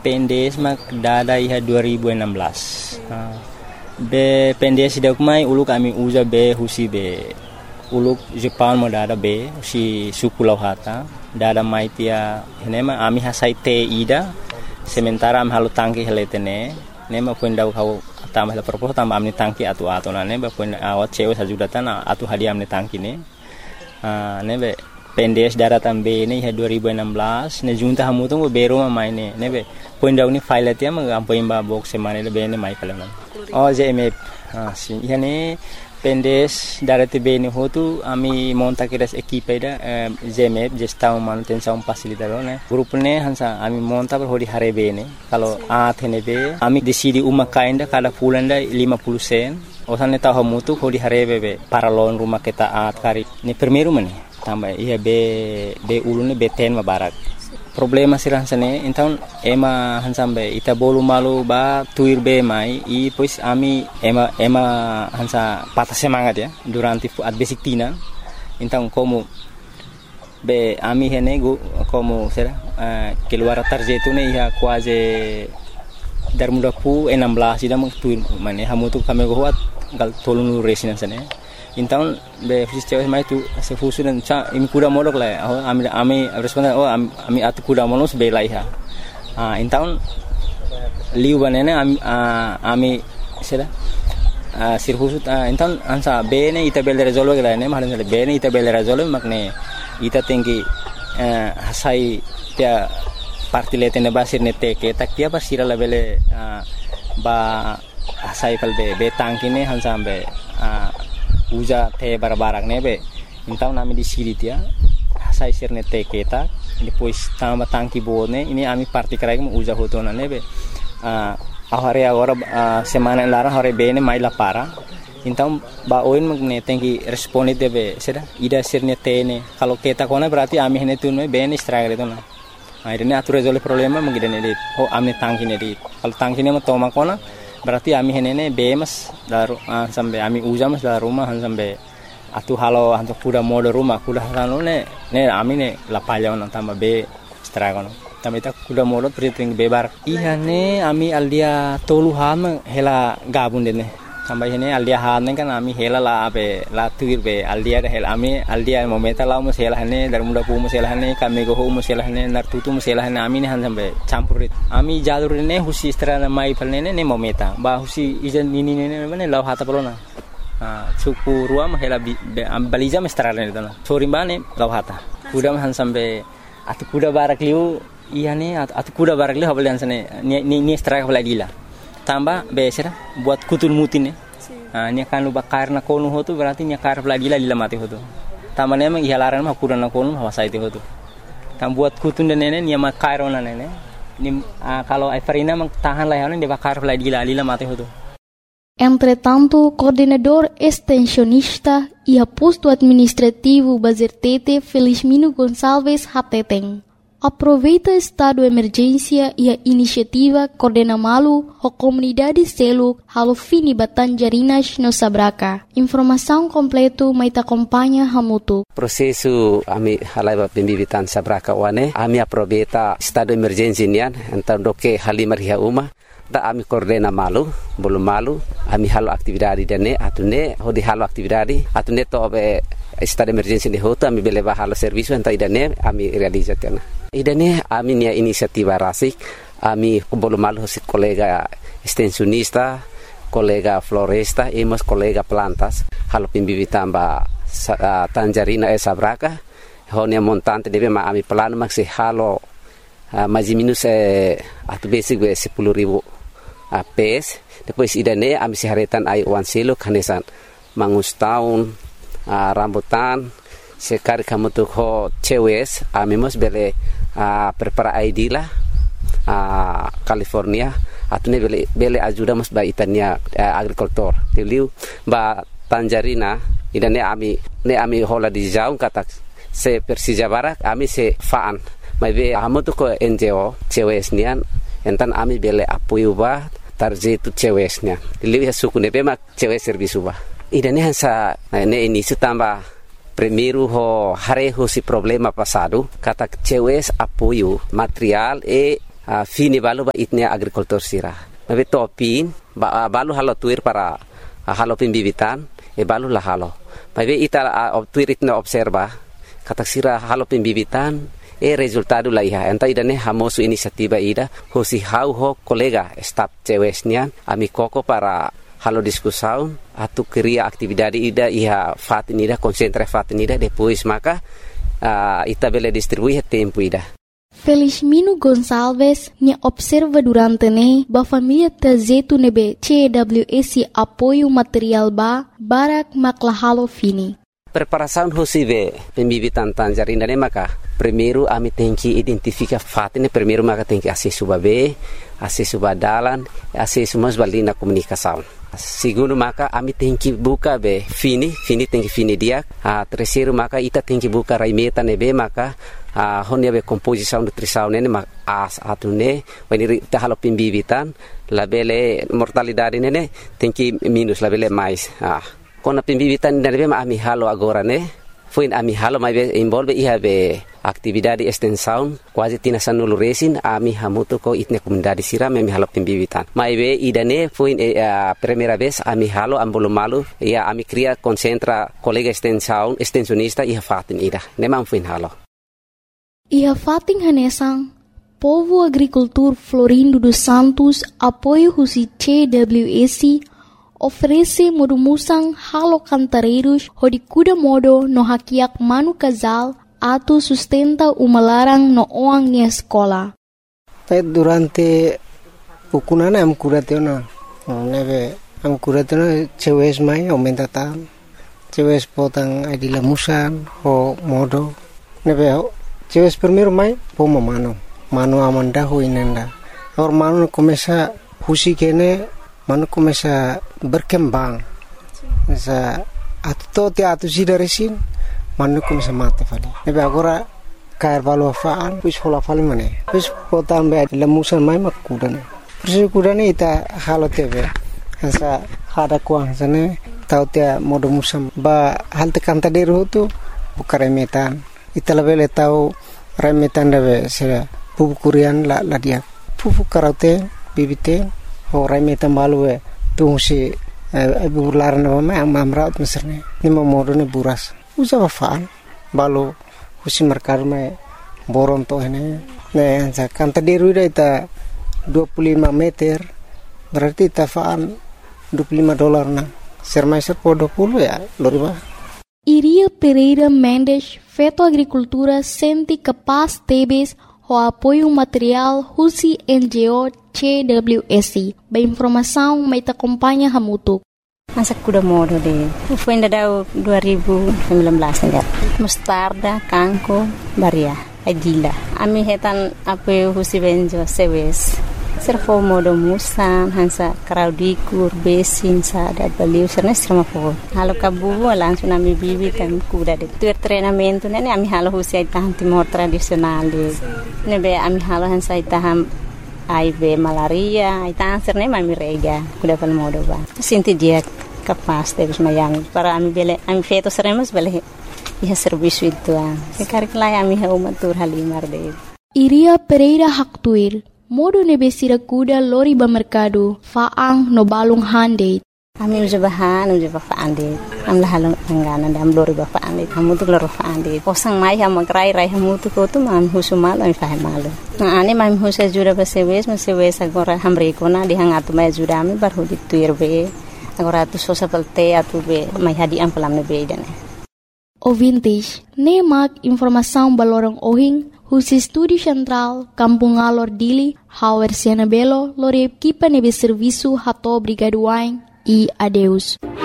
PNDS mak dada iha 2016. Be PNDS dak mai ulu kami uza be husi be uluk Jepang mo dada be si sukulau hata dada mai tia nema ami hasai te ida sementara am halu tangki heletene nema pun dau kau tambah la propos tambah amni tangki atu na neba pun awat cewe sajudatan atu hadiah amni tangki ne nebe PNDS daratan be ne 2016 ne junta hamu tu bero mai ne nebe pun dau ni file tia mag ampo imba box semane le be ne mai kala oh JMF si ihane PNDS darate be ne hotu ami monta kiras equipe da JMF gestão manutenção facilitador ne grupo ne hansa ami monta per hodi hare be ne kalau athene be ami decidi uma kainda kada pulanda 50 sen osane tahu hamu tu hodi hare be paralon rumah kita at kari ne primeiro mane tambah iya be ulune be ten mabarak problema sirah sane então ema hansambe ita bolu malu ba tuir be mai i pois ami ema hansa patah semangat ya durante at basic tina então como be ami hene go como será keluar tarjeta ne ia quase dar muda pu 16 ida tuir mane hamu tu kami go hat gal tolunu resinan sane então be fisios mai tu se fusu dan cha imi kuda modok la ami responden ami atu kuda monos be laiha então liu banene ami sera sir fusu então ansa be ne ita bel resolve la ne mahalan be ne ita bel resolve makne ita tinggi hasai tia parti letene basir ne teke tak tia basira la bele ba hasai kal be tangki ne hansa be uja te barbarak nebe então nami di siri tia sai sirne te keta depois tamba tangki bone ini ami parti krai mo uja hotona nebe ahare agora semana lara hore bene mai la para então ba oin magne tenki responde debe seda ida sirne te ne kalau keta kona berarti ami hene tu no bene stragre to na akhirnya atur resolve problema mengidane dit oh ami tangki ne dit kalau tangki ne mo toma kona berarti ami henene bemas daru sampai ami ujamas da rumah sampai atu halo anto kuda modo rumah kuda halo ne ami ne la palya on tamba be stragon tamba ita kuda modo priting bebar ihane ami aldia tolu ham hela gabun dene tamba hene aldia han kan ami hela la be la tuir be aldia hela ami aldia momenta la mus hela hane dar muda pu mus hela hane kami go mus hela hane nar tutu mus hela hane ami ne han sampai campurit ami jalur ne husi strana mai palne ne momenta ba husi ijan nini ne mane law hata polona suku ruam hela baliza mestrana ne dana sorimbane law hata kuda han sampai atu kuda barak liu ihane atu kuda barak liu habalian sane ni straka balagila tambah besera buat kutul mutin nya kan luba karna konu hotu berarti nya kar lagi la mati hotu tamane memang ihalaran mah kurana konu hawasa itu hotu tam buat kutun dan nene nya makarona nene ni kalau Everina mang tahan lah yana de bakar lagi la mati hotu. Entretanto, coordenador extensionista e posto administrativo Bazertete Felizmino Gonçalves Hateteng aproveita estado de emergência e a iniciativa Coordena Malu a comunidade Seluk halo fini Batanjarinas no Sabraka. Informação completo mai acompanha hamutu. Prosesu ami halai pembibitan Sabraka wane ami aproveita estado de emergência nian então doke halimar hia uma da ami Coordena Malu belum malu ami halo aktividade dane atune hodi halo aktividade atune to be estado de emergência de hoto ami beleva halo serviço então idane ami realizatena. Idane ami nia inisiativa rasik ami belum malu si kolega extensionista kolega floresta emos kolega plantas halo pembibitan ba Tanjarina Sabraka honia montante debe ma ami plano maksi halo mais minus atu basic 10.000 PS depois idane ami siharetan ai wan selo kanesan mangus tahun rambutan sekali kamu tuh ho cewes ami mos bele prepara ID lah California atune bele ajuda mos ba itania agricultor tiliu ba Tanjarina idane ami hola di jauh kata se Persija Barat ami se faan mai be amu tuh ko NGO cewes nian entan ami bele apoio ba tarjetu cewesnya tiliu ya suku nebe mak cewes servisu ba idane hansa ne ini tambah primeiro ho hareho si problema passado kata cewes apoio material e fini balu ba itnia agrikultur sira. Mabe topin balu halo tuir para halo pembibitan balu lah halo. Mabe ita tuir itna observa katak sira halo pembibitan resultado lah iha. Enta idane hamosu inisiativa ida hosi ho kolega staf cewesnian ami koko para halo diskusaun atu kriya aktividade ida iha fatin ida konsentra fatin ida depois maka ita bele distribui tempo ida. Felishmino Gonçalves nya observa durante ne ba família tazetu nebe CWS apoio material ba barak maklahalo fini. Preparação hosive pembibitan tanjarinda ne maka primeiro ami tenki identifica fatine primeiro maka tenki acesso babe acesso badalan acesso mas balina comunicação. Segundo maka ami tenki buka be fini tenki fini dia. Terceiro maka ita tenki buka raimeta nebe maka honia be composição nutrição ne as atune wani ta halo pembibitan labele mortalidade ne tenki minus labele mais. Kona pembibitan nebe ma ami halo agora ne foi ami halo mai be envolve iha be aktividade extensão quase tina sanulu resin ami hamuto ko itne comunidade sira me halo pembibitan mai be idane foi primeira vez ami halo ambolo malu ia ami cria concentra colega extensão extensionista iha fatin ida ne man foi halo iha fatin hanesang povo agricultor Florindo dos Santos apoio husi CWS oferece modumusang halo cantareiros hodikuda modo no hakiak manu casal atu sustenta umalarang no oang ni escola. Durante pukunana am kuratena neve am kuratena cewes mai aumenta tam cewes potang adila musan ho modo neve cewes primeiro mai poma mano amanda ho inenda or mano começa husi kene mano começa berkembang sa atu sida resin mano começa mate fali nebe agora cair valo faan pus hola fali mane pus potan be lemusan mai makudane pus kudane ita halo tebe sa hada kuang sane tau tia modo musam ba halte kanta deru tu bukare metan ita lebele tau remetan debe sera pupu kurian la dia pupu karate bibite ho remetan balue tu si bular na ma amraut meserne ni modo ne buras usa faan balo husi merkar me boron to ne sa kanta deru ita 25 meter berarti tafaan $25 na sermaiser po 20 ya loriba. Iria Pereira Mendes feto agricultura sente capaz tebes o apoio material husi NGO CWS ba informação mai ta acompanha hamutuk. Masa kuda modo de foi ainda dau 2019 ainda mostarda kanko baria adila ami hetan apoio husi benjo sewes serfo modo musan hansa kraudikur besin sa da baliu sernes sama fo halo kabu langsung ami bibi kan kuda de tu treinamento ne ami halo husi itahan timor tradisional de nebe ami halo hansa itahan aibe malaria itahan serne mami rega kuda pal modo ba sinti dia capaz de mayang para ami bele ami feto seremos bele ia serviço itu sekarang lai ami ha umatur halimar de Iria Pereira Haktuir modo nebesira kuda lori ba mercado faang no balung hande ami ujabahan ujabafande am lahalong angana dam lori ba faande hamutu loro faande posang mai ha magrai rai hamutu ko tu mam husumal ai fa malo na ane mam husa jura ba sewes agora hamre ko na dihangatu mai jurami bar hudit tuirbe agora tu sosa pelte atu be mai hadi am pelam ne be dane Ouvintes, nemak informação balorong ohing husi Estúdio Central, Kampung Alor Dili, Hauer Siena Belo, lore equipa nebe serviço hato brigaduain e adeus.